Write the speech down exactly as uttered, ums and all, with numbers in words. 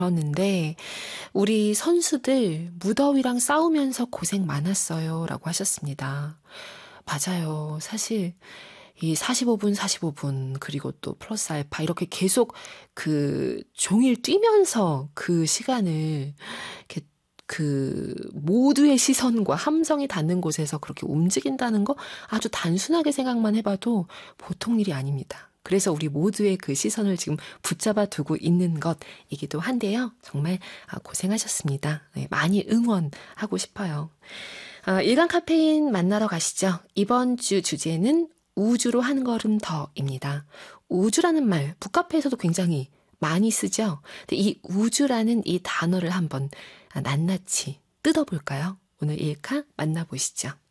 들었는데 우리 선수들 무더위랑 싸우면서 고생 많았어요 라고 하셨습니다. 맞아요. 사실 이 사십오 분, 사십오 분, 그리고 또 플러스 알파 이렇게 계속 그 종일 뛰면서 그 시간을 이렇게 그 모두의 시선과 함성이 닿는 곳에서 그렇게 움직인다는 거 아주 단순하게 생각만 해봐도 보통 일이 아닙니다. 그래서 우리 모두의 그 시선을 지금 붙잡아 두고 있는 것이기도 한데요. 정말 고생하셨습니다. 네, 많이 응원하고 싶어요. 아, 일간 카페인 만나러 가시죠. 이번 주 주제는 우주로 한 걸음 더입니다. 우주라는 말 북카페에서도 굉장히 많이 쓰죠. 근데 이 우주라는 이 단어를 한번 낱낱이 뜯어볼까요? 오늘 일카 만나보시죠.